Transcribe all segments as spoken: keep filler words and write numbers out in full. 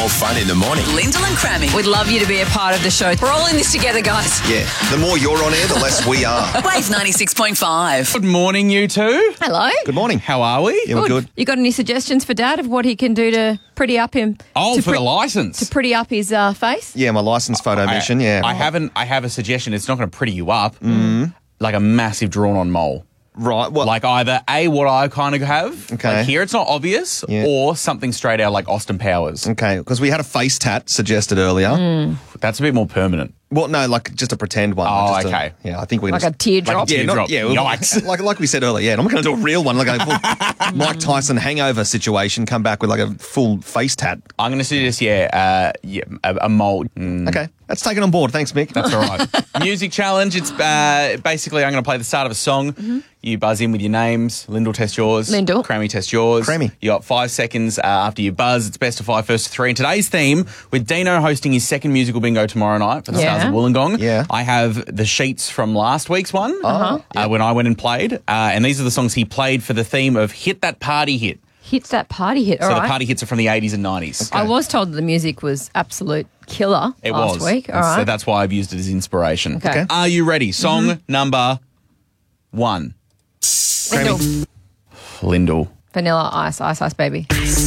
more fun in the morning. Lyndall and Crammy. We'd love you to be a part of the show. We're all in this together, guys. Yeah, the more you're on air, the less we are. Wave ninety-six point five. Good morning, you two. Hello. Good morning. How are we? Yeah, we're good. You got any suggestions for Dad of what he can do to pretty up him? Oh, to for pre- the licence. To pretty up his uh, face? Yeah, my licence photo mission, yeah. I haven't. I have a suggestion. It's not going to pretty you up. Mm. Like a massive drawn-on mole. Right, well, Like either A, what I kind of have, Okay. like here it's not obvious, Yeah. or something straight out like Austin Powers. okay, because we had a face tat suggested earlier. That's a bit more permanent. Well, no, like just a pretend one. Oh, like just a- okay. yeah, I think we're Like gonna a teardrop? Like a Yeah, not, teardrop. yeah, well, Yikes. like like we said earlier. Yeah, and I'm going to do a real one, like a full Mike Tyson hangover situation. Come back with like a full face tat. I'm going to suggest, yeah, uh, yeah, a, a mole. Mm, Okay, that's taken on board. Thanks, Mick. That's all right. Music challenge. It's uh, basically I'm going to play the start of a song. Mm-hmm. You buzz in with your names. Lyndall, test yours. Lyndall. Crammy, test yours. Crammy. You got five seconds uh, after you buzz. It's best of five, first to three. And today's theme, with Dino hosting his second musical bingo tomorrow night for the Yeah. Stars of Wollongong. Yeah. I have the sheets from last week's one Uh-huh. uh, when I went and played. Uh, and these are the songs he played for the theme of Hit That Party Hit. Hits that party hit. All so right. the party hits are from the eighties and nineties. I was told that the music was absolute killer It last was. week. All And So right. that's why I've used it as inspiration. Okay. Okay. Are you ready? Song Mm-hmm. number one. Lyndall. Lyndall. Vanilla Ice, Ice Ice Baby.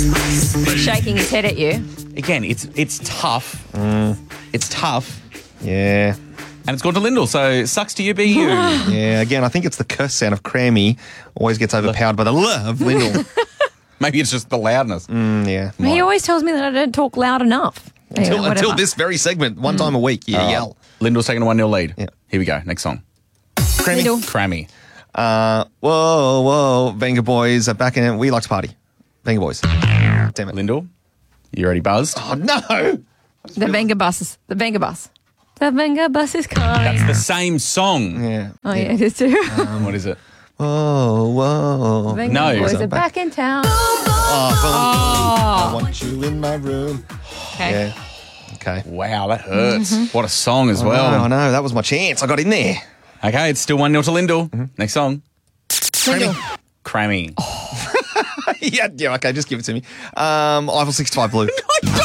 Shaking his head at you. Again, it's it's tough. It's tough. Yeah, And it's gone to Lyndall, so sucks to you, be you. yeah. Again, I think it's the curse sound of Crammy always gets overpowered by the L of Lyndall. Maybe it's just the loudness. Mm, yeah, He always tells me that I don't talk loud enough. Anyway, until, until whatever. this very segment, one time a week, you yell. Lyndall's taking a one nil lead. Yeah. Here we go. Next song. Crammy. Lyndall. Crammy. Uh, whoa, whoa, Venga Boys are back in it. We like to party. Venga Boys. Damn it. Lyndall, you already buzzed? Oh, no. The Venga buses. The Venga bus. The Venga bus is coming. That's the same song. Yeah. Oh, yeah, it is too. Um, what is it? Whoa, whoa. Venga No. boys I'm are back. back in town. Oh, boom. I want you in my room. Okay. Yeah. Okay. Wow, that hurts. Mm-hmm. What a song as Oh, well. I know. That was my chance. I got in there. Okay, it's still one nil to Lyndall. Next song. Lyndall. Crammy. yeah, yeah, okay, just give it to me. Um, Eiffel sixty-five Blue.